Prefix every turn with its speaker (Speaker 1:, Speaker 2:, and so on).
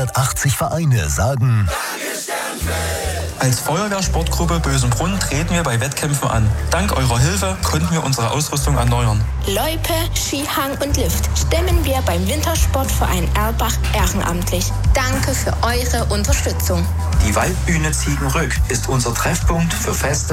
Speaker 1: 180 Vereine sagen:
Speaker 2: Als Feuerwehrsportgruppe Bösenbrunn treten wir bei Wettkämpfen an. Dank eurer Hilfe konnten wir unsere Ausrüstung erneuern.
Speaker 3: Loipe, Skihang und Lift stemmen wir beim Wintersportverein Erlbach ehrenamtlich. Danke für eure Unterstützung.
Speaker 4: Die Waldbühne Ziegenrück ist unser Treffpunkt für Feste